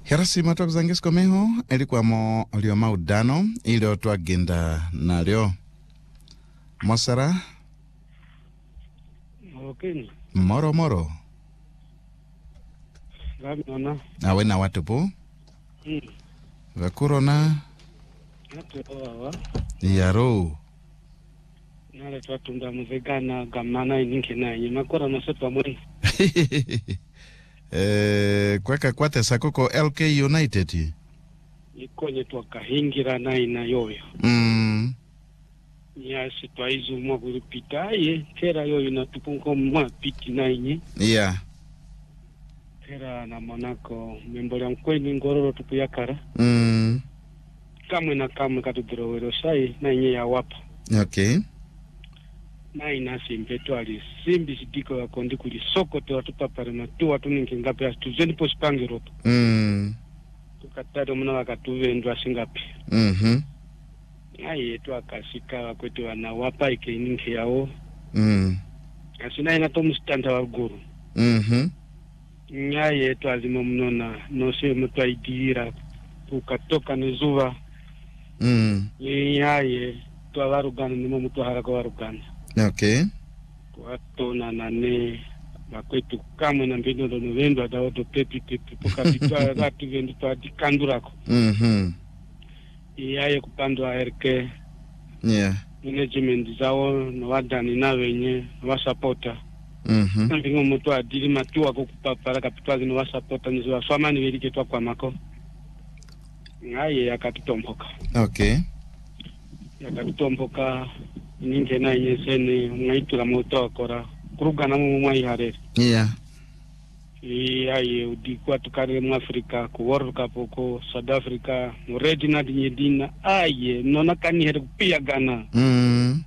Herasi matoka zangisko meho, ilikuwa mo olio maudano, ilio tuagenda na leo. Mosara? Okay. Moro. Gami ona. Awe na watu po? Vakurona? Hatu owa. Yaro. Nale tuatunda muzegana gamana ininke na yimakora masepa mwini. Kweka kwate sakoko LK United. Ikonye tuakahingira na ina yoyo. Nyasi tuaizu mwaguru pita ye. Kera yoyo na tupunko mwa piti na inye. Yeah. Kera na monako membolia mkweni ngororo tupu yakara. Kamwe na kamwe katudurowero sai na inye ya wapa. Okay. Na inasi mpetu ali simbi sidiko ya kondi kuli soko te watu papare matu watu ninki ngapi ya tuzeni pospangi roto. Tukatari muna wakatuwe ndwa singapi. Na yetu wakasika wakwetu wana wapa ike ninki yao. Asina inato mustanta wa guru. Nga yetu azima mnona nose mtu aidira ukatoka nizuwa. Nga tuwa warugana nimo mtu haraka warugana. Okay. Watu na nane bakwetu kamwe na mbino dono wendo adawoto pepi poka bitwa ratu wendo to adikandurako. Iyaye kupandwa RK. Yeah. Management zao na wadani na wenye na wasapota. Mbingo mtu adili matuwa kukupapara kapitwa zino wasapota nizuwa swamani welike tuwa kwa mako. Ngaye yakatutomboka. Okay. Yakatutomboka ninge na yesene ngaitura moto akora kurugana mu mwa ihare. Yeah. Iyaye udikwa tukare mu Afrika ku World Cup ko South Africa mu Reginald Nyedina aye nona kani here kupia gana.